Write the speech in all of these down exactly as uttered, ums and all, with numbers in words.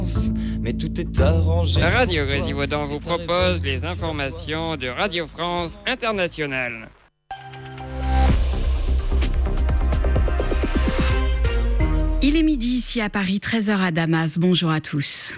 Mais tout est arrangé. Radio Grésivaudan vous propose les informations de Radio France Internationale. Il est midi ici à Paris, treize heures à Damas. Bonjour à tous.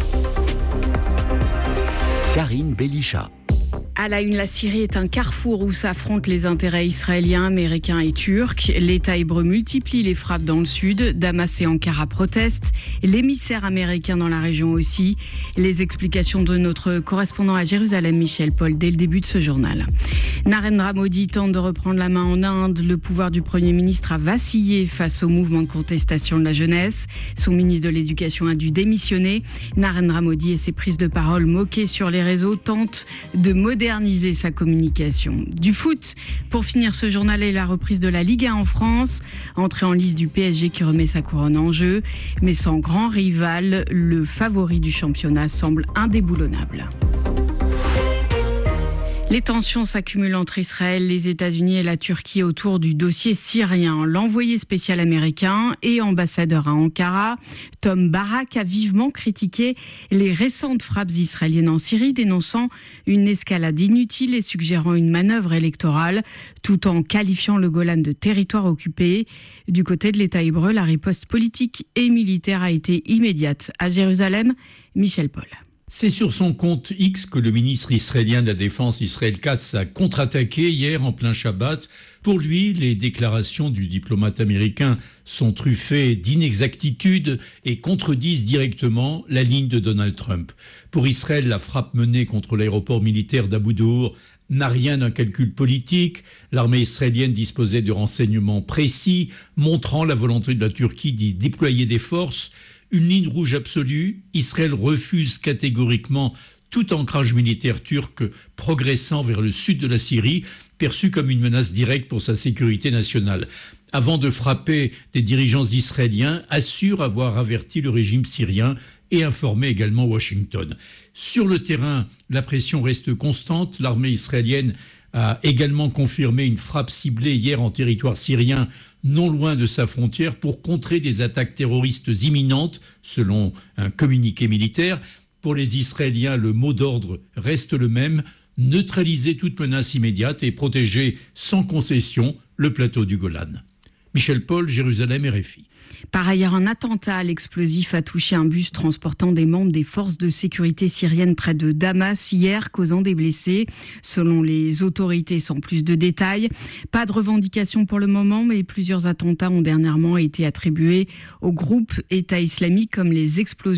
Karine Belisha. À la une, la Syrie est un carrefour où s'affrontent les intérêts israéliens, américains et turcs. L'État hébreu multiplie les frappes dans le sud. Damas et Ankara protestent. L'émissaire américain dans la région aussi. Les explications de notre correspondant à Jérusalem, Michel Paul, dès le début de ce journal. Narendra Modi tente de reprendre la main en Inde. Le pouvoir du Premier ministre a vacillé face au mouvement de contestation de la jeunesse. Son ministre de l'Éducation a dû démissionner. Narendra Modi et ses prises de parole moquées sur les réseaux tentent de moderniser sa communication. Du foot, pour finir ce journal, et la reprise de la Ligue un en France. Entrée en lice du P S G qui remet sa couronne en jeu. Mais sans grand rival, le favori du championnat semble indéboulonnable. Les tensions s'accumulent entre Israël, les États-Unis et la Turquie autour du dossier syrien. L'envoyé spécial américain et ambassadeur à Ankara, Tom Barak, a vivement critiqué les récentes frappes israéliennes en Syrie, dénonçant une escalade inutile et suggérant une manœuvre électorale, tout en qualifiant le Golan de territoire occupé. Du côté de l'État hébreu, la riposte politique et militaire a été immédiate. À Jérusalem, Michel Paul. C'est sur son compte X que le ministre israélien de la Défense, Israël Katz, a contre-attaqué hier en plein Shabbat. Pour lui, les déclarations du diplomate américain sont truffées d'inexactitudes et contredisent directement la ligne de Donald Trump. Pour Israël, la frappe menée contre l'aéroport militaire d'Abu Dour n'a rien d'un calcul politique. L'armée israélienne disposait de renseignements précis, montrant la volonté de la Turquie d'y déployer des forces. Une ligne rouge absolue, Israël refuse catégoriquement tout ancrage militaire turc progressant vers le sud de la Syrie, perçu comme une menace directe pour sa sécurité nationale. Avant de frapper, des dirigeants israéliens assurent avoir averti le régime syrien et informé également Washington. Sur le terrain, la pression reste constante. L'armée israélienne a également confirmé une frappe ciblée hier en territoire syrien, non loin de sa frontière, pour contrer des attaques terroristes imminentes, selon un communiqué militaire. Pour les Israéliens, le mot d'ordre reste le même, neutraliser toute menace immédiate et protéger sans concession le plateau du Golan. Michel Paul, Jérusalem, R F I. Par ailleurs, un attentat à l'explosif a touché un bus transportant des membres des forces de sécurité syriennes près de Damas hier, causant des blessés. Selon les autorités, sans plus de détails, pas de revendication pour le moment, mais plusieurs attentats ont dernièrement été attribués au groupe État islamique, comme les explosions